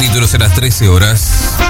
Títulos a las 13 horas.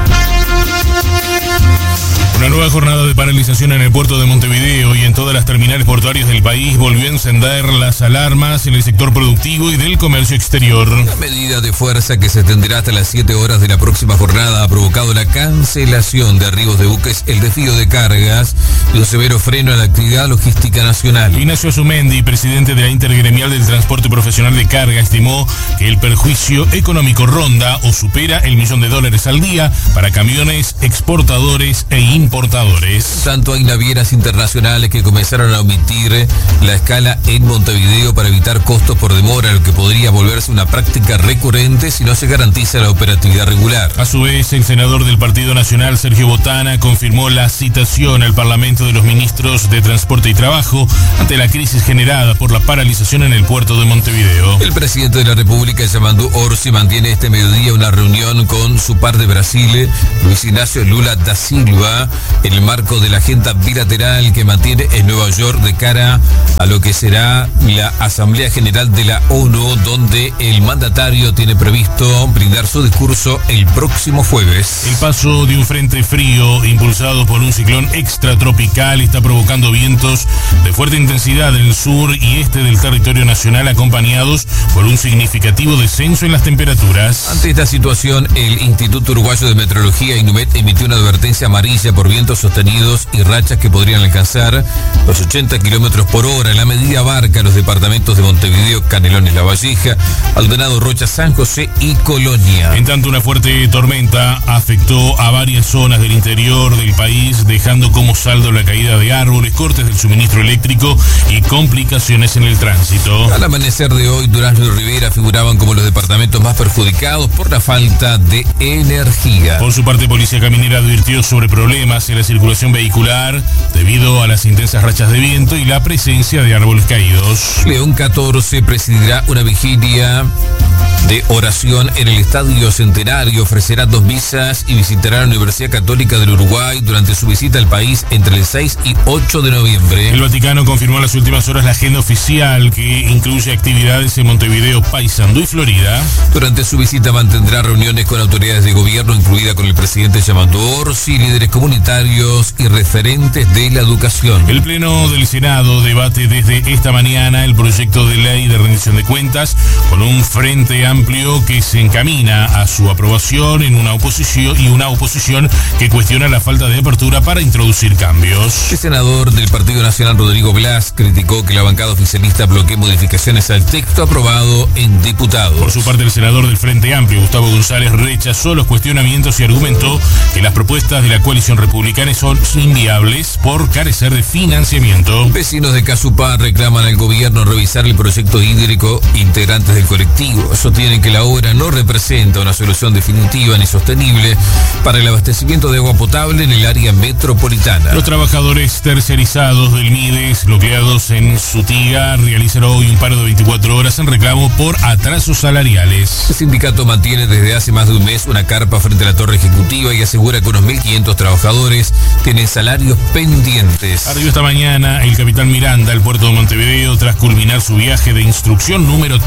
Una nueva jornada de paralización en el puerto de Montevideo y en todas las terminales portuarias del país volvió a encender las alarmas en el sector productivo y del comercio exterior. La medida de fuerza que se extenderá hasta las 7 horas de la próxima jornada ha provocado la cancelación de arribos de buques, el desvío de cargas y un severo freno a la actividad logística nacional. Ignacio Azumendi, presidente de la Intergremial del Transporte Profesional de Carga, estimó que el perjuicio económico ronda o supera el $1.000.000 al día para camiones, exportadores e importadores. Tanto hay navieras internacionales que comenzaron a omitir la escala en Montevideo para evitar costos por demora, lo que podría volverse una práctica recurrente si no se garantiza la operatividad regular. A su vez, el senador del Partido Nacional, Sergio Botana, confirmó la citación al Parlamento de los ministros de Transporte y Trabajo ante la crisis generada por la paralización en el puerto de Montevideo. El presidente de la República, Yamandu Orsi, mantiene este mediodía una reunión con su par de Brasil, Luis Ignacio Lula da Silva, en el marco de la agenda bilateral que mantiene en Nueva York de cara a lo que será la Asamblea General de la ONU, donde el mandatario tiene previsto brindar su discurso el próximo jueves. El paso de un frente frío impulsado por un ciclón extratropical está provocando vientos de fuerte intensidad en el sur y este del territorio nacional, acompañados por un significativo descenso en las temperaturas. Ante esta situación, el Instituto Uruguayo de Meteorología, INUMET, emitió una advertencia amarilla por vientos sostenidos y rachas que podrían alcanzar los 80 kilómetros por hora. La medida abarca los departamentos de Montevideo, Canelones, La Valleja, Maldonado, Rocha, San José y Colonia. En tanto, una fuerte tormenta afectó a varias zonas del interior del país, dejando como saldo la caída de árboles, cortes del suministro eléctrico y complicaciones en el tránsito. Al amanecer de hoy, Durazno y Rivera figuraban como los departamentos más perjudicados por la falta de energía. Por su parte, Policía Caminera advirtió sobre problemas en la circulación vehicular debido a las intensas rachas de viento y la presencia de árboles caídos. León 14 presidirá una vigilia de oración en el Estadio Centenario, ofrecerá 2 misas y visitará la Universidad Católica del Uruguay durante su visita al país entre el 6 y 8 de noviembre. El Vaticano confirmó en las últimas horas la agenda oficial que incluye actividades en Montevideo, Paysandú y Florida. Durante su visita mantendrá reuniones con autoridades de gobierno, incluida con el presidente Yamandu Orsi, líderes comunitarios y referentes de la educación. El Pleno del Senado debate desde esta mañana el proyecto de ley de rendición de cuentas con un frente amplio que se encamina a su aprobación en una oposición que cuestiona la falta de apertura para introducir cambios. El senador del Partido Nacional, Rodrigo Blas, criticó que la bancada oficialista bloquee modificaciones al texto aprobado en diputados. Por su parte, el senador del Frente Amplio, Gustavo González, rechazó los cuestionamientos y argumentó que las propuestas de la coalición republicana son inviables por carecer de financiamiento. Vecinos de Casupá reclaman al gobierno revisar el proyecto hídrico. Integrantes del colectivo sostienen que la obra no representa una solución definitiva ni sostenible para el abastecimiento de agua potable en el área metropolitana. Los trabajadores tercerizados del MIDES, bloqueados en Sutiga, realizarán hoy un paro de 24 horas en reclamo por atrasos salariales. El sindicato mantiene desde hace más de un mes una carpa frente a la torre ejecutiva y asegura que unos 1.500 trabajadores tienen salarios pendientes. Arribó esta mañana el capitán Miranda al puerto de Montevideo tras culminar su viaje de instrucción número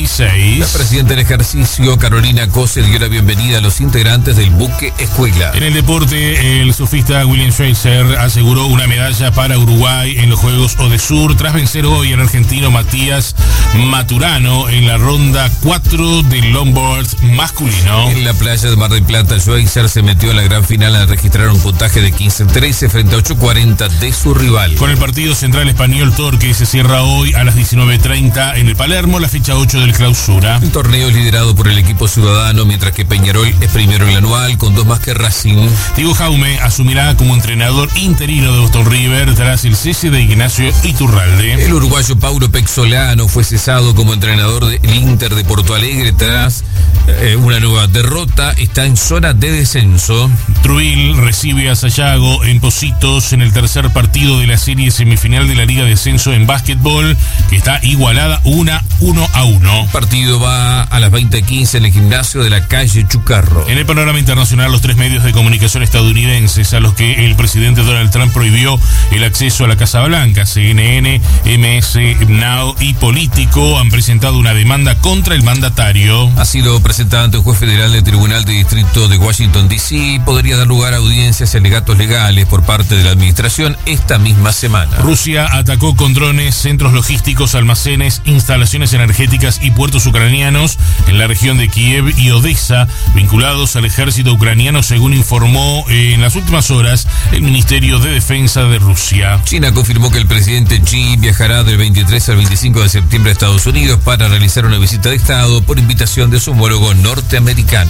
36. La presidenta en ejercicio, Carolina Cose, dio la bienvenida a los integrantes del buque escuela. En el deporte, el surfista William Schweitzer aseguró una medalla para Uruguay en los Juegos Odesur tras vencer hoy al argentino Matías Maturano en la ronda 4 del longboard masculino. En la playa de Mar del Plata, Schweitzer se metió en la gran final al registrar un puntaje de 15-13 frente a 8-40 de su rival. Con el partido Central Español Torque se cierra hoy a las 19:30 en el Palermo, la fecha 8 del clausura. El torneo es liderado por el equipo ciudadano, mientras que Peñarol es primero en el anual con 2 más que Racing. Diego Jaume asumirá como entrenador interino de Boston River tras el cese de Ignacio Iturralde. El uruguayo Paulo Pezzolano fue cesado como entrenador del Inter de Porto Alegre tras una nueva derrota. Está en zona de descenso. Truil recibe a Sayago en Positos en el tercer partido de la serie semifinal de la Liga de Descenso en básquetbol, que está igualada 1-1. El partido va será a las 20:15 en el gimnasio de la calle Chucarro. En el panorama internacional, los 3 medios de comunicación estadounidenses a los que el presidente Donald Trump prohibió el acceso a la Casa Blanca, CNN, MS Now y Político, han presentado una demanda contra el mandatario. Ha sido presentada ante un juez federal del Tribunal de Distrito de Washington, D.C. y podría dar lugar a audiencias y alegatos legales por parte de la administración esta misma semana. Rusia atacó con drones centros logísticos, almacenes, instalaciones energéticas y puertos ucranianos en la región de Kiev y Odessa, vinculados al ejército ucraniano, según informó en las últimas horas el Ministerio de Defensa de Rusia. China confirmó que el presidente Xi viajará del 23 al 25 de septiembre a Estados Unidos para realizar una visita de Estado por invitación de su homólogo norteamericano.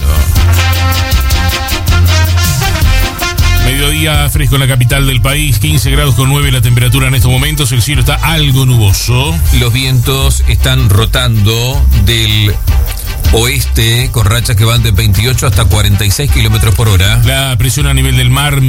Mediodía fresco en la capital del país, 15 grados con 9 la temperatura en estos momentos, el cielo está algo nuboso. Los vientos están rotando del oeste con rachas que van de 28 hasta 46 kilómetros por hora. La presión a nivel del mar,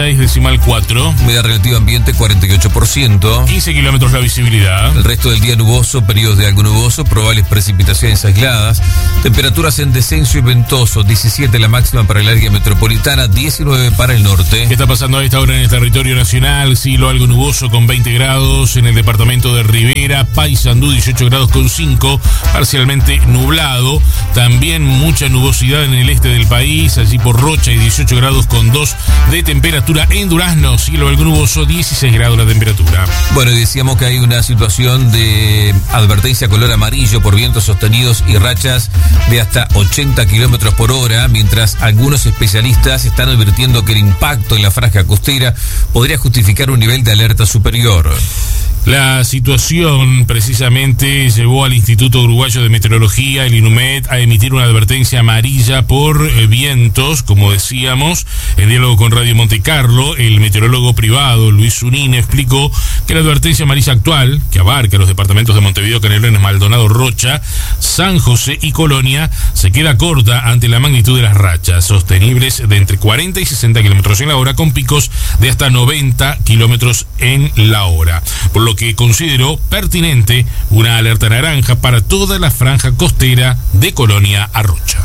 1006,4. Humedad relativa ambiente, 48%. 15 kilómetros la visibilidad. El resto del día nuboso, periodos de algo nuboso, probables precipitaciones aisladas. Temperaturas en descenso y ventoso, 17 la máxima para el área metropolitana, 19 para el norte. ¿Qué está pasando a esta hora en el territorio nacional? Cielo algo nuboso con 20 grados en el departamento de Rivera, Paysandú 18 grados con 5, parcialmente nublado. También mucha nubosidad en el este del país, allí por Rocha y 18 grados con 2 de temperatura. En Durazno, cielo algo nuboso, 16 grados la temperatura. Bueno, decíamos que hay una situación de advertencia color amarillo por vientos sostenidos y rachas de hasta 80 kilómetros por hora, mientras algunos especialistas están advirtiendo que el impacto en la franja costera podría justificar un nivel de alerta superior. La situación precisamente llevó al Instituto Uruguayo de Meteorología, el INUMED, a emitir una advertencia amarilla por vientos, como decíamos. En diálogo con Radio Monte Carlo, el meteorólogo privado Luis Zunín explicó que la advertencia amarilla actual, que abarca los departamentos de Montevideo, Canelones, Maldonado, Rocha, San José y Colonia, se queda corta ante la magnitud de las rachas, sostenibles de entre 40 y 60 kilómetros en la hora, con picos de hasta 90 kilómetros en la hora. Por lo que consideró pertinente una alerta naranja para toda la franja costera de Colonia a Rocha.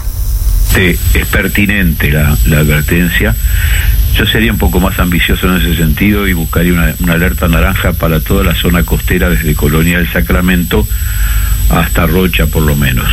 Es pertinente la advertencia. Yo sería un poco más ambicioso en ese sentido y buscaría una alerta naranja para toda la zona costera desde Colonia del Sacramento hasta Rocha por lo menos.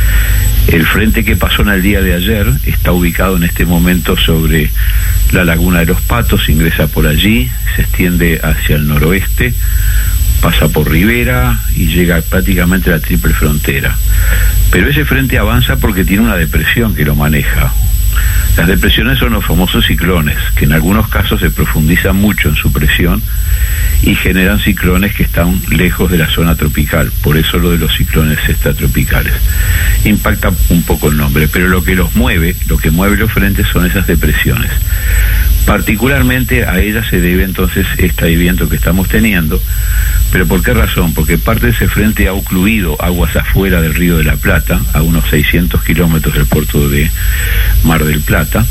El frente que pasó en el día de ayer está ubicado en este momento sobre la laguna de los Patos, ingresa por allí, se extiende hacia el noroeste, pasa por Rivera y llega prácticamente a la triple frontera. Pero ese frente avanza porque tiene una depresión que lo maneja. Las depresiones son los famosos ciclones, que en algunos casos se profundizan mucho en su presión y generan ciclones que están lejos de la zona tropical, por eso lo de los ciclones extratropicales. Impacta un poco el nombre, pero lo que mueve los frentes son esas depresiones. Particularmente a ellas se debe entonces este viento que estamos teniendo. ¿Pero por qué razón? Porque parte de ese frente ha ocluido aguas afuera del Río de la Plata, a unos 600 kilómetros del puerto de Mar del Plata,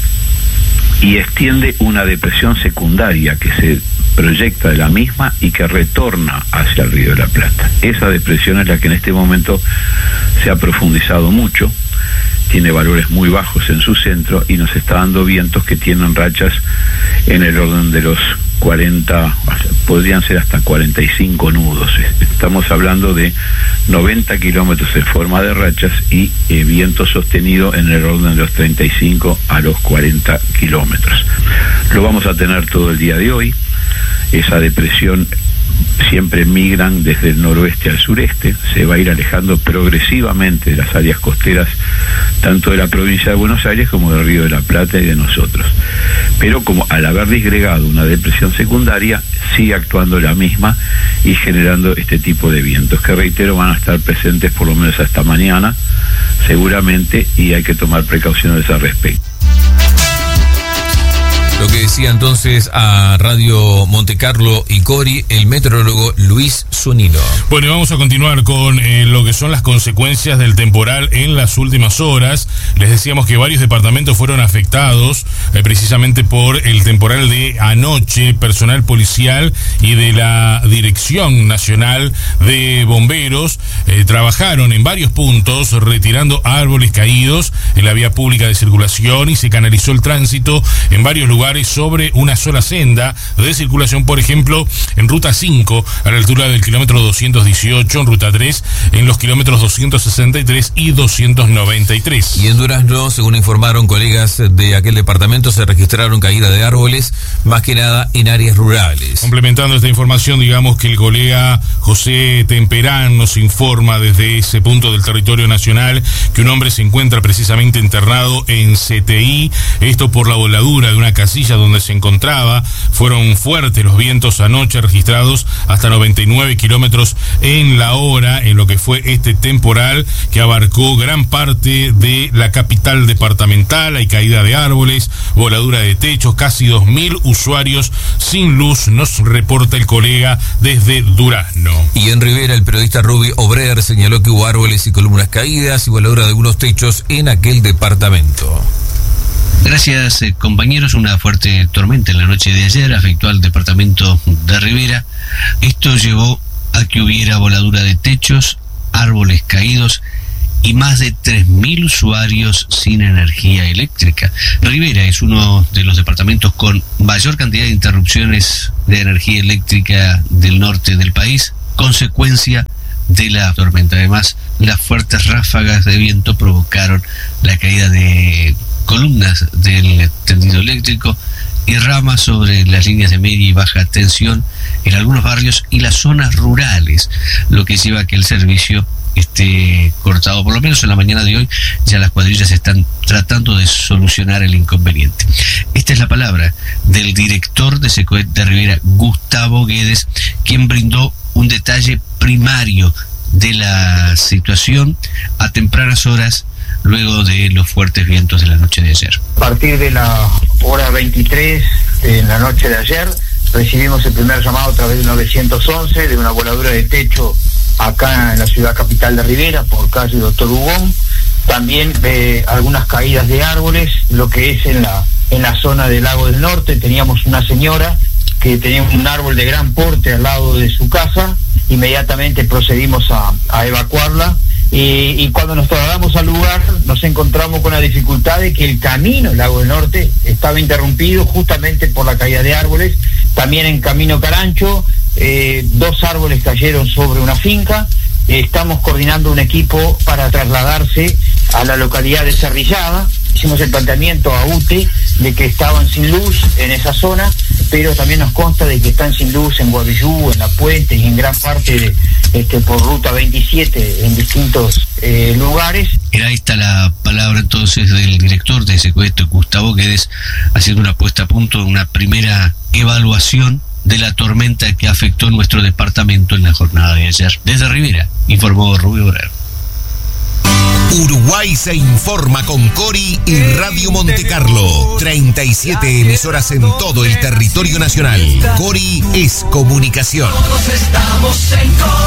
y extiende una depresión secundaria que se proyecta de la misma y que retorna hacia el Río de la Plata. Esa depresión es la que en este momento se ha profundizado mucho, tiene valores muy bajos en su centro y nos está dando vientos que tienen rachas en el orden de los 40, podrían ser hasta 45 nudos. Estamos hablando de 90 kilómetros en forma de rachas y viento sostenido en el orden de los 35 a los 40 kilómetros. Lo vamos a tener todo el día de hoy. Esa depresión siempre migran desde el noroeste al sureste, se va a ir alejando progresivamente de las áreas costeras, tanto de la provincia de Buenos Aires como del Río de la Plata y de nosotros. Pero como al haber disgregado una depresión secundaria, sigue actuando la misma y generando este tipo de vientos, que reitero, van a estar presentes por lo menos hasta mañana, seguramente, y hay que tomar precauciones al respecto. Lo que decía entonces a Radio Montecarlo y Cori, el meteorólogo Luis Zunino. Bueno, vamos a continuar con lo que son las consecuencias del temporal en las últimas horas. Les decíamos que varios departamentos fueron afectados precisamente por el temporal de anoche. Personal policial y de la Dirección Nacional de Bomberos trabajaron en varios puntos retirando árboles caídos en la vía pública de circulación y se canalizó el tránsito en varios lugares sobre una sola senda de circulación, por ejemplo, en Ruta 5, a la altura del kilómetro 218, en Ruta 3, en los kilómetros 263 y 293. Y en Durazno, según informaron colegas de aquel departamento, se registraron caídas de árboles, más que nada en áreas rurales. Complementando esta información, digamos que el colega José Temperán nos informa desde ese punto del territorio nacional que un hombre se encuentra precisamente internado en CTI, esto por la voladura de una casilla donde se encontraba. Fueron fuertes los vientos anoche, registrados hasta 99 kilómetros en la hora en lo que fue este temporal que abarcó gran parte de la capital departamental. Hay caída de árboles, voladura de techos, casi 2.000 usuarios sin luz, nos reporta el colega desde Durazno. Y en Rivera, el periodista Ruby Obrer señaló que hubo árboles y columnas caídas y voladura de algunos techos en aquel departamento. Gracias, compañeros. Una fuerte tormenta en la noche de ayer afectó al departamento de Rivera. Esto llevó a que hubiera voladura de techos, árboles caídos y más de 3.000 usuarios sin energía eléctrica. Rivera es uno de los departamentos con mayor cantidad de interrupciones de energía eléctrica del norte del país, consecuencia de la tormenta. Además, las fuertes ráfagas de viento provocaron la caída de columnas del tendido eléctrico y ramas sobre las líneas de media y baja tensión en algunos barrios y las zonas rurales, lo que lleva a que el servicio esté cortado. Por lo menos en la mañana de hoy ya las cuadrillas están tratando de solucionar el inconveniente. Esta es la palabra del director de SECOET de Rivera, Gustavo Guedes, quien brindó un detalle primario de la situación a tempranas horas luego de los fuertes vientos de la noche de ayer. A partir de la hora 23 en la noche de ayer recibimos el primer llamado a través de 911 de una voladura de techo acá en la ciudad capital de Rivera por calle Doctor Hugón. También algunas caídas de árboles, lo que es en la zona del Lago del Norte. Teníamos una señora que tenía un árbol de gran porte al lado de su casa. Inmediatamente procedimos a evacuarla. Y cuando nos trasladamos al lugar nos encontramos con la dificultad de que el camino del Lago del Norte estaba interrumpido justamente por la caída de árboles. También en Camino Carancho 2 árboles cayeron sobre una finca. Estamos coordinando un equipo para trasladarse a la localidad de Cerrillada. Hicimos el planteamiento a UTE de que estaban sin luz en esa zona, pero también nos consta de que están sin luz en Guavillú, en La Puente y en gran parte por Ruta 27 en distintos lugares. Era esta la palabra entonces del director de SECOET, Gustavo Guedes, haciendo una puesta a punto, una primera evaluación de la tormenta que afectó nuestro departamento en la jornada de ayer. Desde Rivera, informó Rubio Obrero. Uruguay se informa con Cori y Radio Montecarlo. 37 emisoras en todo el territorio nacional. Cori es comunicación. Todos estamos en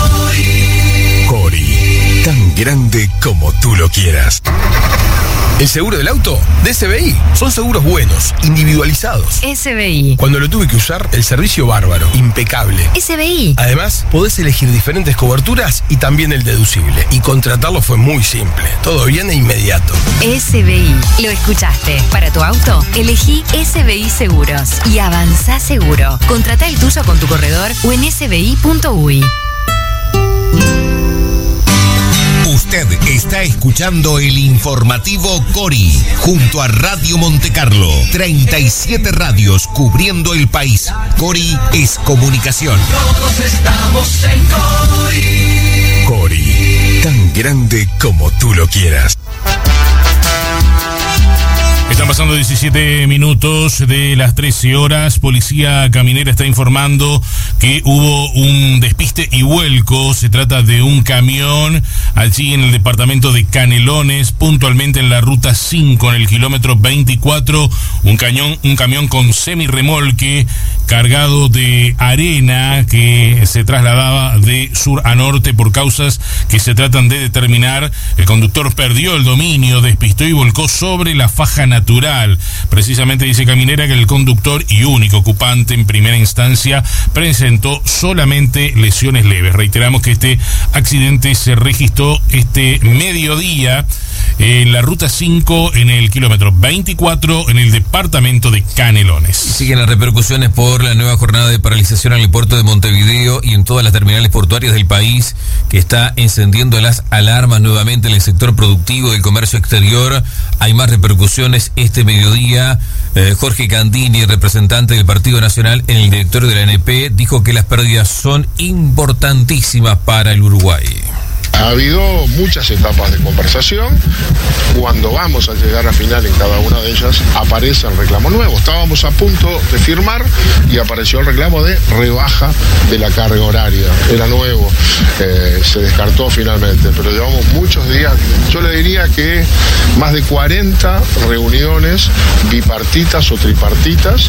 Cori. Cori, tan grande como tú lo quieras. El seguro del auto de SBI. Son seguros buenos, individualizados. SBI. Cuando lo tuve que usar, el servicio bárbaro, impecable. SBI. Además, podés elegir diferentes coberturas y también el deducible. Y contratarlo fue muy simple. Todo bien e inmediato. SBI. Lo escuchaste. Para tu auto, elegí SBI Seguros y avanzá seguro. Contratá el tuyo con tu corredor o en sbi.uy. Usted está escuchando el informativo Cori junto a Radio Montecarlo. 37 radios cubriendo el país. Cori es comunicación. Todos estamos en Cori. Cori, tan grande como tú lo quieras. Estamos Están pasando 17 minutos de las 13 horas. Policía Caminera está informando que hubo un despiste y vuelco. Se trata de un camión allí en el departamento de Canelones, puntualmente en la ruta 5, en el kilómetro 24. Un camión con semirremolque cargado de arena que se trasladaba de sur a norte por causas que se tratan de determinar. El conductor perdió el dominio, despistó y volcó sobre la faja natural. Precisamente dice Caminera que el conductor y único ocupante en primera instancia presentó solamente lesiones leves. Reiteramos que este accidente se registró este mediodía en la ruta 5, en el kilómetro 24, en el departamento de Canelones. Siguen las repercusiones por la nueva jornada de paralización en el puerto de Montevideo y en todas las terminales portuarias del país, que está encendiendo las alarmas nuevamente en el sector productivo del comercio exterior. Hay más repercusiones este mediodía. Jorge Candini, representante del Partido Nacional en el directorio de la ANP, dijo que las pérdidas son importantísimas para el Uruguay. Ha habido muchas etapas de conversación. Cuando vamos a llegar a final en cada una de ellas, aparece el reclamo nuevo. Estábamos a punto de firmar y apareció el reclamo de rebaja de la carga horaria. Era nuevo, se descartó finalmente, pero llevamos muchos días. Yo le diría que más de 40 reuniones bipartitas o tripartitas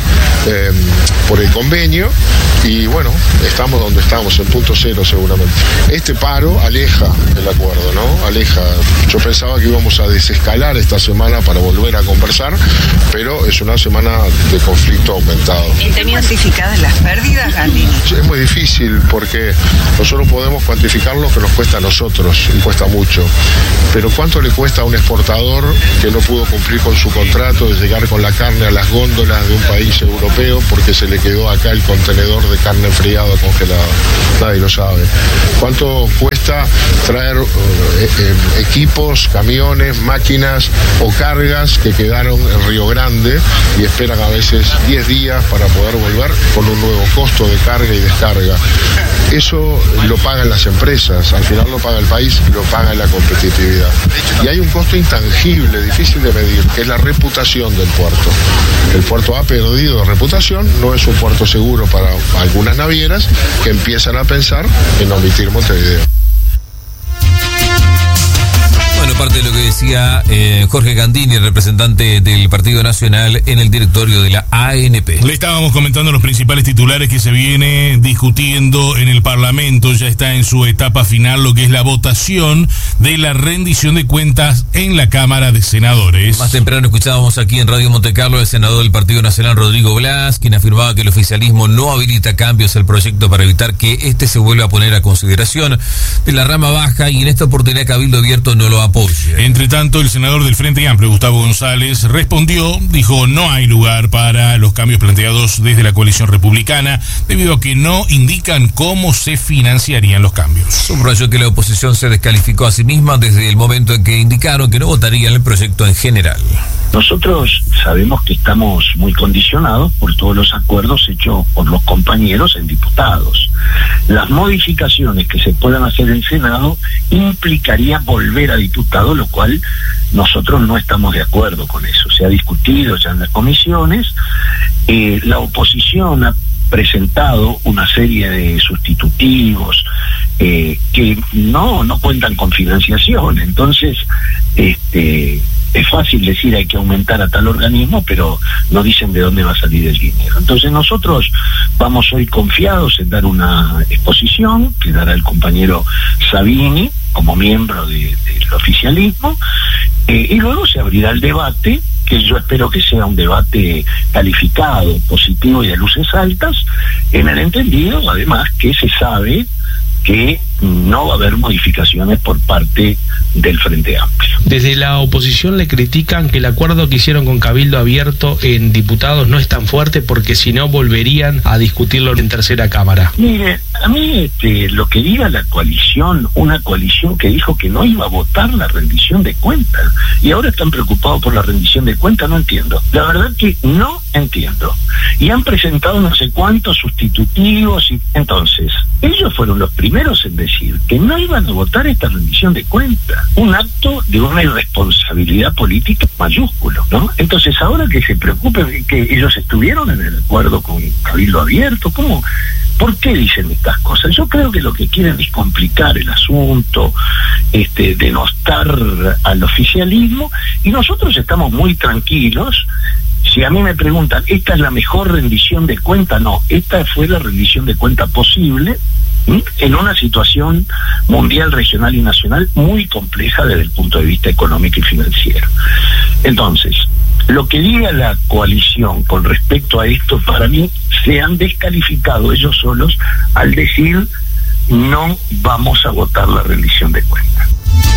por el convenio, y bueno, estamos donde estamos, en punto cero seguramente. Este paro aleja el acuerdo, ¿no? Aleja. Yo pensaba que íbamos a desescalar esta semana para volver a conversar, pero es una semana de conflicto aumentado. ¿Están cuantificadas las pérdidas, Gandini? Es muy difícil porque nosotros podemos cuantificar lo que nos cuesta a nosotros, y cuesta mucho. Pero ¿cuánto le cuesta a un exportador que no pudo cumplir con su contrato de llegar con la carne a las góndolas de un país europeo porque se le quedó acá el contenedor de carne enfriada congelada? Nadie lo sabe. ¿Cuánto cuesta traer equipos, camiones, máquinas o cargas que quedaron en Río Grande y esperan a veces 10 días para poder volver con un nuevo costo de carga y descarga? Eso lo pagan las empresas, al final lo paga el país y lo paga la competitividad. Y hay un costo intangible, difícil de medir, que es la reputación del puerto. El puerto ha perdido reputación, no es un puerto seguro para algunas navieras que empiezan a pensar en omitir Montevideo. Bueno, parte de lo que decía Jorge Candini, representante del Partido Nacional en el directorio de la ANP. Le estábamos comentando los principales titulares que se viene discutiendo en el Parlamento. Ya está en su etapa final lo que es la votación de la rendición de cuentas en la Cámara de Senadores. Más temprano escuchábamos aquí en Radio Montecarlo al senador del Partido Nacional, Rodrigo Blas, quien afirmaba que el oficialismo no habilita cambios al proyecto para evitar que este se vuelva a poner a consideración de la rama baja, y en esta oportunidad Cabildo Abierto no lo apoya. Entre tanto, el senador del Frente Amplio, Gustavo González, respondió, dijo: no hay lugar para los cambios planteados desde la coalición republicana, debido a que no indican cómo se financiarían los cambios. Subrayó que la oposición se descalificó a sí misma desde el momento en que indicaron que no votarían el proyecto en general. Nosotros sabemos que estamos muy condicionados por todos los acuerdos hechos por los compañeros en diputados. Las modificaciones que se puedan hacer en Senado implicaría volver a diputado, lo cual nosotros no estamos de acuerdo con eso. Se ha discutido ya en las comisiones. La oposición ha presentado una serie de sustitutivos que no cuentan con financiación. Entonces, es fácil decir hay que aumentar a tal organismo, pero no dicen de dónde va a salir el dinero. Entonces nosotros vamos hoy confiados en dar una exposición que dará el compañero Sabini como miembro del oficialismo, y luego se abrirá el debate, que yo espero que sea un debate calificado, positivo y de luces altas, en el entendido, además, que se sabe que no va a haber modificaciones por parte del Frente Amplio. Desde la oposición le critican que el acuerdo que hicieron con Cabildo Abierto en diputados no es tan fuerte porque si no volverían a discutirlo en tercera cámara. Mire, a mí lo que diga la coalición, una coalición que dijo que no iba a votar la rendición de cuentas, y ahora están preocupados por la rendición de cuentas, no entiendo. La verdad que no entiendo. Y han presentado no sé cuántos sustitutivos, y entonces, ellos fueron los primeros en decir que no iban a votar esta rendición de cuentas. Un acto de una irresponsabilidad política mayúsculo, ¿no? Entonces, ahora que se preocupen que ellos estuvieron en el acuerdo con Cabildo Abierto, ¿cómo? ¿Por qué dicen estas cosas? Yo creo que lo que quieren es complicar el asunto, denostar al oficialismo, y nosotros estamos muy tranquilos. Si a mí me preguntan, ¿esta es la mejor rendición de cuenta? No, esta fue la rendición de cuenta posible en una situación mundial, regional y nacional muy compleja desde el punto de vista económico y financiero. Entonces, lo que diga la coalición con respecto a esto, para mí, se han descalificado ellos solos al decir no vamos a votar la rendición de cuentas.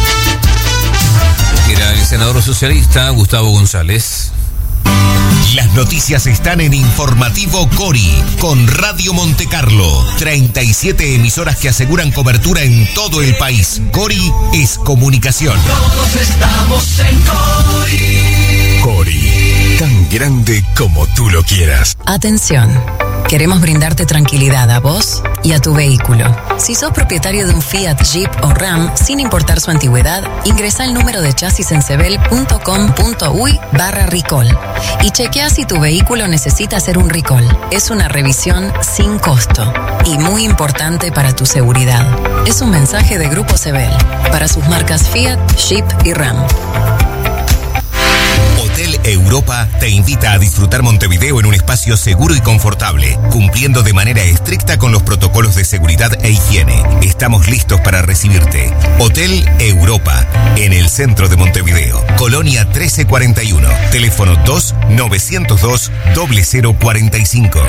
Era el senador socialista Gustavo González. Las noticias están en Informativo Cori, con Radio Montecarlo. 37 emisoras que aseguran cobertura en todo el país. Cori es comunicación. Todos estamos en Cori. Cori, tan grande como tú lo quieras. Atención. Queremos brindarte tranquilidad a vos y a tu vehículo. Si sos propietario de un Fiat, Jeep o Ram, sin importar su antigüedad, ingresa el número de chasis en cebel.com.uy/recall y chequea si tu vehículo necesita hacer un recall. Es una revisión sin costo y muy importante para tu seguridad. Es un mensaje de Grupo Sebel para sus marcas Fiat, Jeep y Ram. Hotel Europa te invita a disfrutar Montevideo en un espacio seguro y confortable, cumpliendo de manera estricta con los protocolos de seguridad e higiene. Estamos listos para recibirte. Hotel Europa, en el centro de Montevideo, Colonia 1341, teléfono 2-902-0045.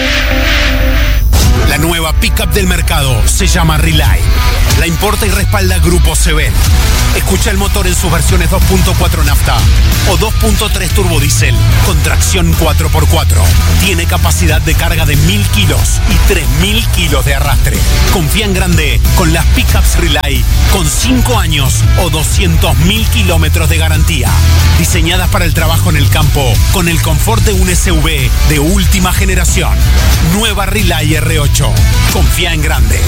La nueva pickup del mercado se llama Relay. La importa y respalda Grupo Sebel. Escucha el motor en sus versiones 2.4 nafta o 2.3 turbodiesel con tracción 4x4. Tiene capacidad de carga de 1000 kilos y 3000 kilos de arrastre. Confía en grande con las pickups Relay con 5 años o 200.000 kilómetros de garantía. Diseñadas para el trabajo en el campo con el confort de un SUV de última generación. Nueva Relay R8. Confía en grande.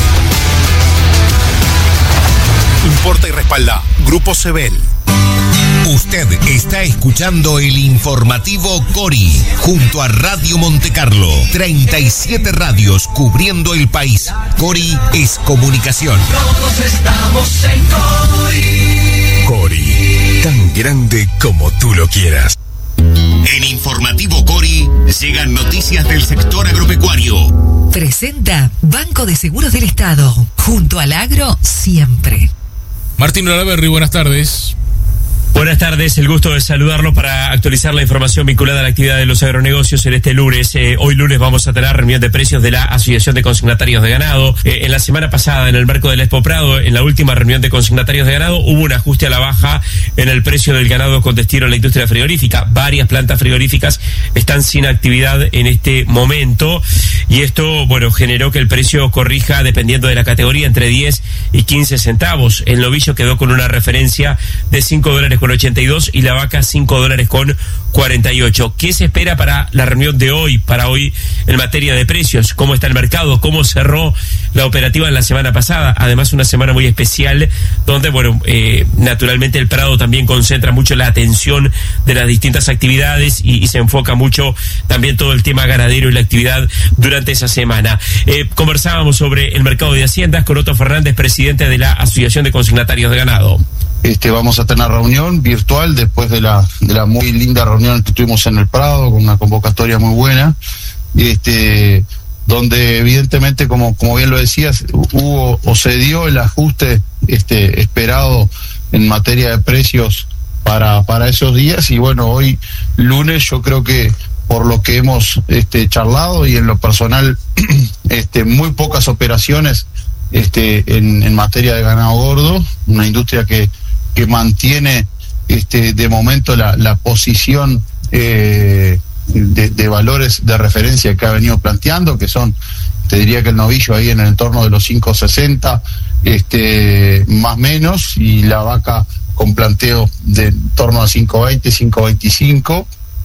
Importa y respalda Grupo Sebel. Usted está escuchando el Informativo Cori junto a Radio Montecarlo. 37 radios cubriendo el país. Cori es comunicación. Todos estamos en Cori. Cori, tan grande como tú lo quieras. En Informativo Cori llegan noticias del sector agropecuario. Presenta Banco de Seguros del Estado. Junto al agro, siempre. Martín Olaverri, buenas tardes. Buenas tardes, el gusto de saludarlo para actualizar la información vinculada a la actividad de los agronegocios en este lunes. Hoy lunes vamos a tener reunión de precios de la Asociación de Consignatarios de Ganado. En la semana pasada, en el marco del Expo Prado, en la última reunión de consignatarios de ganado, hubo un ajuste a la baja en el precio del ganado con destino a la industria frigorífica. Varias plantas frigoríficas están sin actividad en este momento y esto, generó que el precio corrija dependiendo de la categoría entre 10 y 15 centavos. El novillo quedó con una referencia de $5.82 y la vaca $5.48. ¿Qué se espera para la reunión de hoy, en materia de precios? ¿Cómo está el mercado? ¿Cómo cerró la operativa en la semana pasada? Además, una semana muy especial donde, naturalmente el Prado también concentra mucho la atención de las distintas actividades y se enfoca mucho también todo el tema ganadero y la actividad durante esa semana. Conversábamos sobre el mercado de haciendas con Otto Fernández, presidente de la Asociación de Consignatarios de Ganado. Vamos a tener reunión virtual después de la muy linda reunión que tuvimos en el Prado, con una convocatoria muy buena, donde evidentemente, como bien lo decías, hubo o se dio el ajuste esperado en materia de precios para esos días. Y hoy lunes yo creo que por lo que hemos charlado y en lo personal muy pocas operaciones en materia de ganado gordo, una industria que mantiene de momento la posición de valores de referencia que ha venido planteando, que son te diría que el novillo ahí en el entorno de los 5.60, más menos, y la vaca con planteo de en torno a 5.20, 5.25.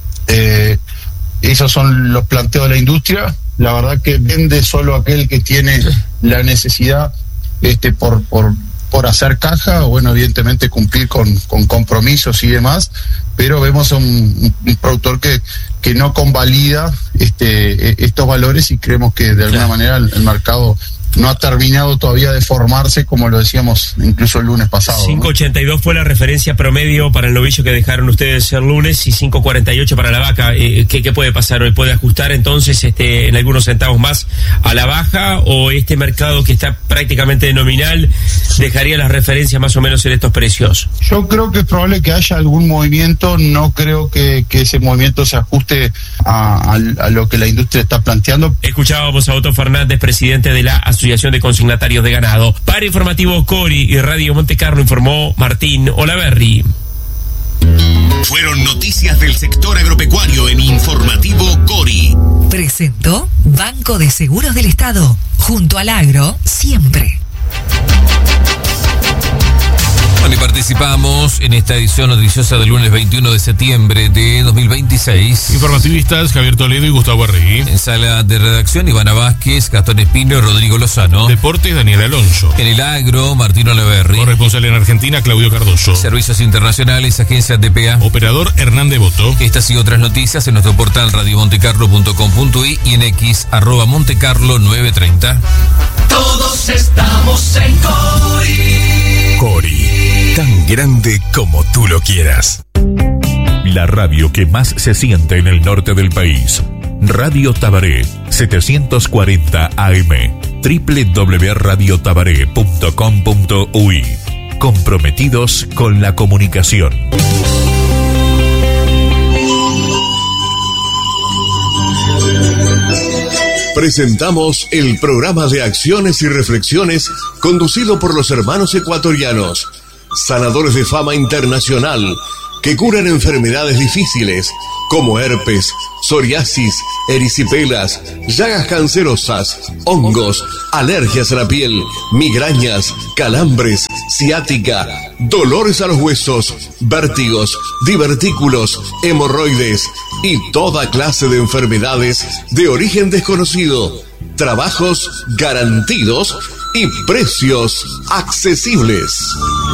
Esos son los planteos de la industria. La verdad que vende solo aquel que tiene la necesidad por hacer caja, o bueno, evidentemente cumplir con compromisos y demás, pero vemos a un productor que no convalida estos valores, y creemos que de alguna manera el mercado no ha terminado todavía de formarse, como lo decíamos incluso el lunes pasado. 5.82 ¿no? Fue la referencia promedio para el novillo que dejaron ustedes el lunes, y 5.48 para la vaca. ¿Qué puede pasar hoy? ¿Puede ajustar entonces en algunos centavos más a la baja, o este mercado que está prácticamente nominal dejaría las referencias más o menos en estos precios? Yo creo que es probable que haya algún movimiento. No creo que ese movimiento se ajuste a lo que la industria está planteando. Escuchábamos a Otto Fernández, presidente de la Asociación de Consignatarios de Ganado. Para Informativo Cori y Radio Montecarlo informó Martín Olaverri. Fueron noticias del sector agropecuario en Informativo Cori. Presentó Banco de Seguros del Estado. Junto al agro, siempre. Bueno, y participamos en esta edición noticiosa del lunes 21 de septiembre de 2026. Informativistas Javier Toledo y Gustavo Arregui. En sala de redacción, Ivana Vázquez, Gastón Espino y Rodrigo Lozano. Deportes, Daniel Alonso. En el agro, Martín Olaverri. Corresponsal en Argentina, Claudio Cardoso. Servicios internacionales, Agencia TPA. Operador, Hernán Devoto. Estas y otras noticias en nuestro portal radiomontecarlo.com.uy y en X, @Montecarlo 930. Todos estamos en Cori. Cori, tan grande como tú lo quieras. La radio que más se siente en el norte del país. Radio Tabaré, 740 AM. www.radiotabaré.com.uy. Comprometidos con la comunicación. Presentamos el programa de acciones y reflexiones conducido por los hermanos ecuatorianos, sanadores de fama internacional, que curan enfermedades difíciles como herpes, psoriasis, erisipelas, llagas cancerosas, hongos, alergias a la piel, migrañas, calambres, ciática, dolores a los huesos, vértigos, divertículos, hemorroides y toda clase de enfermedades de origen desconocido. Trabajos garantidos y precios accesibles.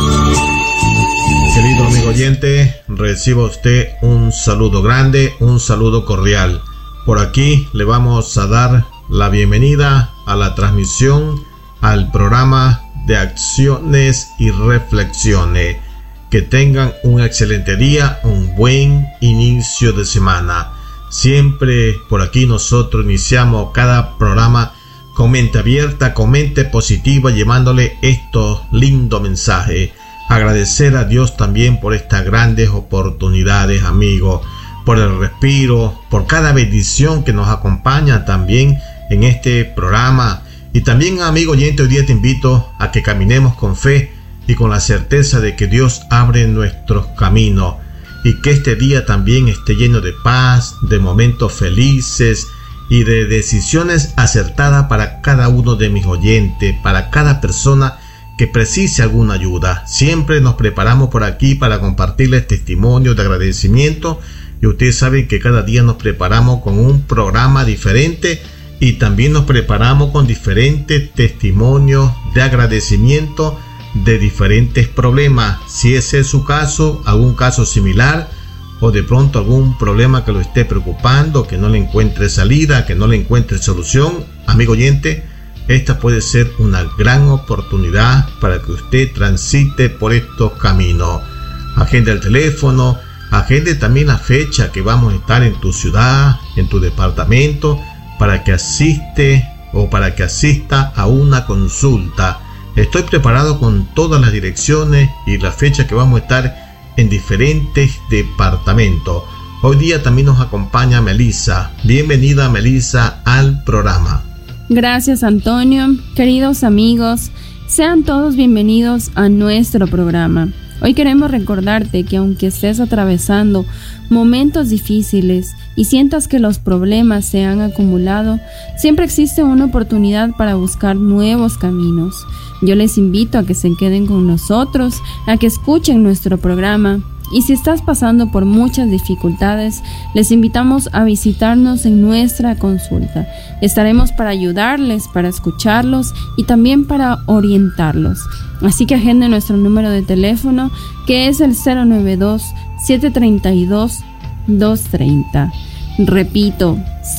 Querido amigo oyente, reciba usted un saludo grande, un saludo cordial. Por aquí le vamos a dar la bienvenida a la transmisión, al programa de acciones y reflexiones. Que tengan un excelente día, un buen inicio de semana. Siempre por aquí nosotros iniciamos cada programa con mente abierta, con mente positiva, llevándole estos lindos mensajes. Agradecer a Dios también por estas grandes oportunidades, amigos, por el respiro, por cada bendición que nos acompaña también en este programa. Y también, amigo oyente, hoy día te invito a que caminemos con fe y con la certeza de que Dios abre nuestros caminos, y que este día también esté lleno de paz, de momentos felices y de decisiones acertadas para cada uno de mis oyentes, para cada persona que precise alguna ayuda. Siempre nos preparamos por aquí para compartirles testimonios de agradecimiento, y ustedes saben que cada día nos preparamos con un programa diferente, y también nos preparamos con diferentes testimonios de agradecimiento de diferentes problemas. Si ese es su caso, algún caso similar, o de pronto algún problema que lo esté preocupando, que no le encuentre salida, que no le encuentre solución, amigo oyente, esta puede ser una gran oportunidad para que usted transite por estos caminos. Agende el teléfono, agende también la fecha que vamos a estar en tu ciudad, en tu departamento, para que asista a una consulta. Estoy preparado con todas las direcciones y la fecha que vamos a estar en diferentes departamentos. Hoy día también nos acompaña Melissa. Bienvenida, Melissa, al programa. Gracias, Antonio. Queridos amigos, sean todos bienvenidos a nuestro programa. Hoy queremos recordarte que aunque estés atravesando momentos difíciles y sientas que los problemas se han acumulado, siempre existe una oportunidad para buscar nuevos caminos. Yo les invito a que se queden con nosotros, a que escuchen nuestro programa. Y si estás pasando por muchas dificultades, les invitamos a visitarnos en nuestra consulta. Estaremos para ayudarles, para escucharlos y también para orientarlos. Así que agenden nuestro número de teléfono, que es el 092-732-230. Repito,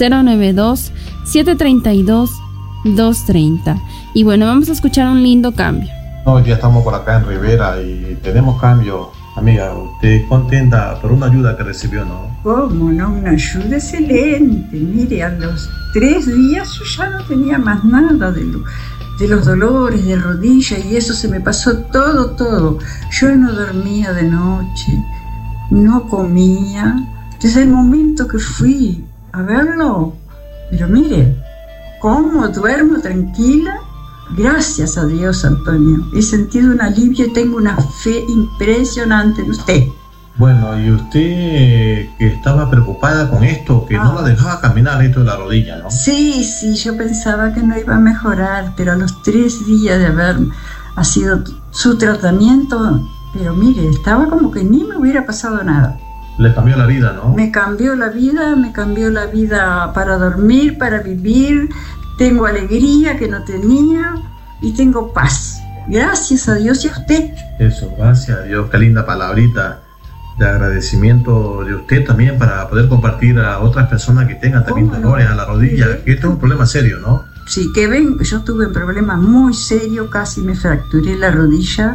092-732-230. Y bueno, vamos a escuchar un lindo cambio. Hoy día estamos por acá en Rivera y tenemos cambio. Amiga, usted contenta por una ayuda que recibió, ¿no? ¿Cómo no? Una ayuda excelente. Mire, a los 3 días yo ya no tenía más nada de los dolores de rodilla y eso se me pasó todo. Yo no dormía de noche, no comía. Desde el momento que fui a verlo, pero mire, como duermo tranquila. Gracias a Dios, Antonio. He sentido un alivio y tengo una fe impresionante en usted. Bueno, y usted que estaba preocupada con esto, que no la dejaba caminar esto de la rodilla, ¿no? Sí, yo pensaba que no iba a mejorar, pero a los 3 días de haber sido su tratamiento, pero mire, estaba como que ni me hubiera pasado nada. Le cambió la vida, ¿no? Me cambió la vida para dormir, para vivir. Tengo alegría que no tenía y tengo paz. Gracias a Dios y a usted. Eso, gracias a Dios. Qué linda palabrita de agradecimiento de usted también para poder compartir a otras personas que tengan también dolores a la rodilla. Que esto es un problema serio, ¿no? Sí, yo tuve un problema muy serio, casi me fracturé la rodilla,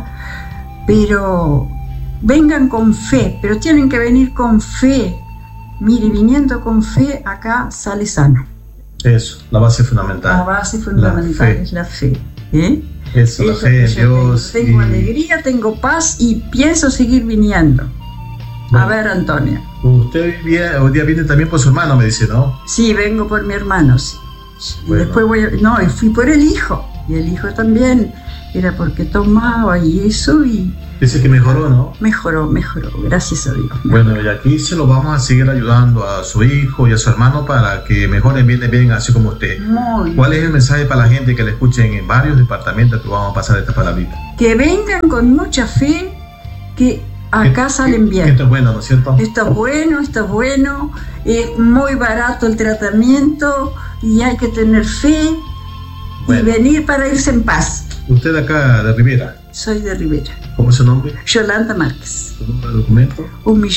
pero vengan con fe, pero tienen que venir con fe. Mire, viniendo con fe, acá sale sano. Eso, la base fundamental. La base fundamental es la fe. Eso, la fe en Dios. Tengo alegría, tengo paz y pienso seguir viniendo. Bueno, a ver, Antonia. Usted hoy día viene también por su hermano, me dice, ¿no? Sí, vengo por mi hermano, sí. Bueno. Y después y fui por el hijo. Y el hijo también era porque tomaba y eso y... Dice que mejoró, ¿no? Mejoró, gracias a Dios. Bueno, y aquí se lo vamos a seguir ayudando a su hijo y a su hermano para que mejoren bien así como usted. ¿Cuál es el mensaje para la gente que le escuchen en varios departamentos que vamos a pasar esta palabrita? Que vengan con mucha fe, que acá salen bien. Esto es bueno, ¿no es cierto? Esto es bueno, es muy barato el tratamiento y hay que tener fe y venir para irse en paz. ¿Usted de acá, de Rivera? Soy de Rivera. ¿Cómo es su nombre? Yolanda Márquez. ¿Su número de documento?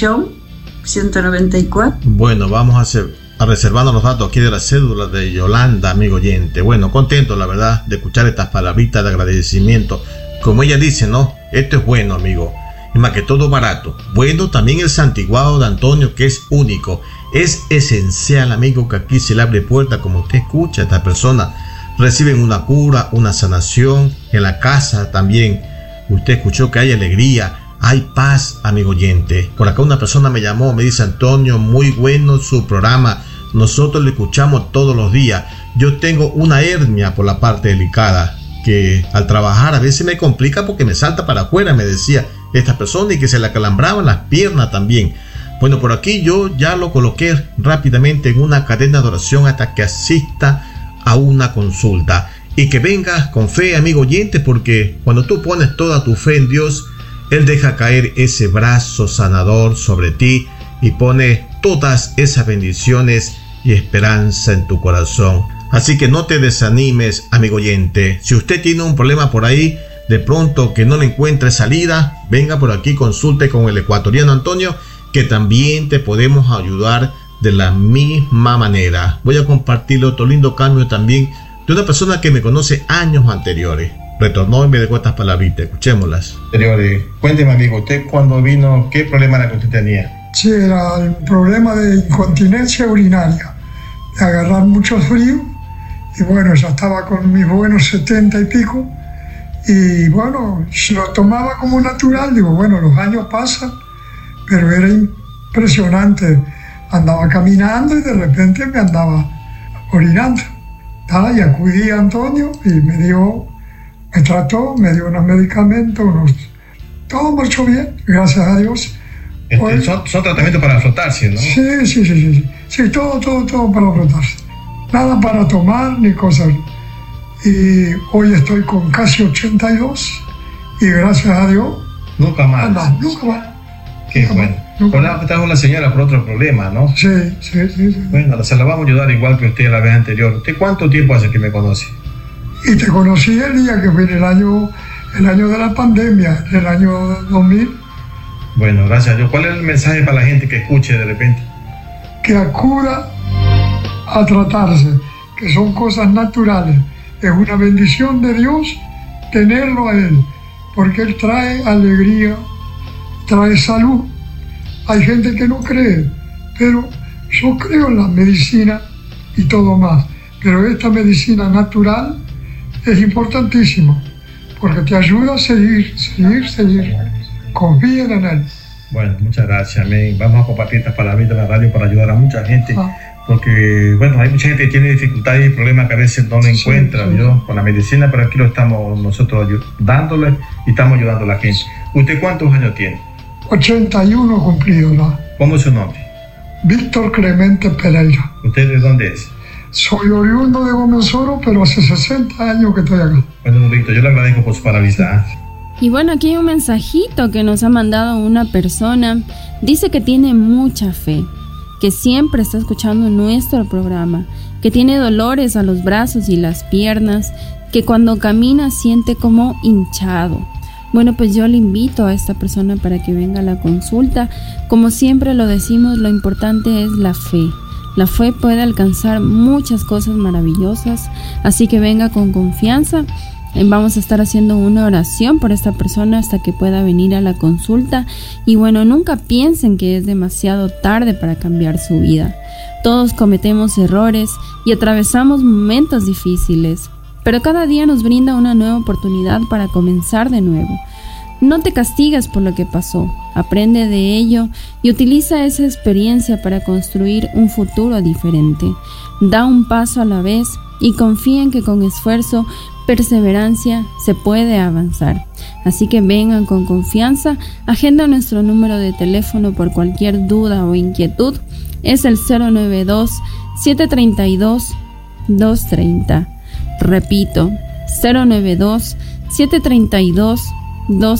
1.194.000. Bueno, vamos a reservarnos los datos aquí de la cédula de Yolanda, amigo oyente. Bueno, contento, la verdad, de escuchar estas palabritas de agradecimiento. Como ella dice, ¿no? Esto es bueno, amigo. Es más que todo barato. Bueno, también el santiguado de Antonio, que es único. Es esencial, amigo, que aquí se le abre puerta, como usted escucha, esta persona reciben una cura, una sanación. En la casa también usted escuchó que hay alegría, hay paz, amigo oyente. Por acá una persona me llamó, me dice: Antonio, muy bueno su programa, nosotros lo escuchamos todos los días. Yo tengo una hernia por la parte delicada que al trabajar a veces me complica porque me salta para afuera, me decía esta persona, y que se le acalambraban las piernas también. Bueno, por aquí yo ya lo coloqué rápidamente en una cadena de oración hasta que asista a una consulta, y que vengas con fe, amigo oyente, porque cuando tú pones toda tu fe en Dios, Él deja caer ese brazo sanador sobre ti y pone todas esas bendiciones y esperanza en tu corazón. Así que no te desanimes, amigo oyente. Si usted tiene un problema por ahí, de pronto que no le encuentre salida, venga por aquí, consulte con el ecuatoriano Antonio, que también te podemos ayudar de la misma manera. Voy a compartirle otro lindo cambio también de una persona que me conoce años anteriores. Retornó y me dejó estas palabritas, escuchémoslas. Cuénteme, amigo, usted cuando vino, ¿qué problema era que usted tenía? Sí, era el problema de incontinencia urinaria, de agarrar mucho frío, y bueno, ya estaba con mis buenos 70 y pico, y bueno, lo tomaba como natural. Digo, bueno, los años pasan, pero era impresionante. Andaba caminando y de repente me andaba orinando. Y acudí a Antonio y me trató, me dio unos medicamentos, todo marchó bien, gracias a Dios. Son tratamientos para frotarse, ¿no? Sí. Sí, todo para frotarse. Nada para tomar ni cosas. Y hoy estoy con casi 82 y gracias a Dios. Nunca más. Nunca más. Qué bueno. Estás con la señora por otro problema, ¿no? Sí. Bueno, se la vamos a ayudar igual que usted la vez anterior. ¿Usted cuánto tiempo hace que me conoce? Y te conocí el día que fue en el año de la pandemia, el año 2000. Bueno, gracias a Dios. ¿Cuál es el mensaje para la gente que escuche de repente? Que acuda a tratarse, que son cosas naturales. Es una bendición de Dios tenerlo a Él, porque Él trae alegría, trae salud. Hay gente que no cree, pero yo creo en la medicina y todo más. Pero esta medicina natural es importantísima, porque te ayuda a seguir. Confíen en Él. Bueno, muchas gracias. Vamos a compartir estas palabras de la radio para ayudar a mucha gente. Porque, bueno, hay mucha gente que tiene dificultades y problemas que a veces no lo encuentra, ¿no? Con la medicina, pero aquí lo estamos nosotros dándole y estamos ayudando a la gente. ¿Usted cuántos años tiene? 81 cumplidos, ¿no? ¿Cómo es su nombre? Víctor Clemente Pereira. ¿Usted de dónde es? Soy oriundo de Gómez Oro, pero hace 60 años que estoy acá. Bueno, Víctor, yo le agradezco por su palabra. Y bueno, aquí hay un mensajito que nos ha mandado una persona. Dice que tiene mucha fe, que siempre está escuchando nuestro programa, que tiene dolores a los brazos y las piernas, que cuando camina siente como hinchado. Bueno, pues yo le invito a esta persona para que venga a la consulta. Como siempre lo decimos, lo importante es la fe. La fe puede alcanzar muchas cosas maravillosas, así que venga con confianza. Vamos a estar haciendo una oración por esta persona hasta que pueda venir a la consulta. Y bueno, nunca piensen que es demasiado tarde para cambiar su vida. Todos cometemos errores y atravesamos momentos difíciles, pero cada día nos brinda una nueva oportunidad para comenzar de nuevo. No te castigues por lo que pasó, aprende de ello y utiliza esa experiencia para construir un futuro diferente. Da un paso a la vez y confía en que con esfuerzo, perseverancia, se puede avanzar. Así que vengan con confianza, agenda nuestro número de teléfono por cualquier duda o inquietud. Es el 092-732-230. Repito, 092-732-230.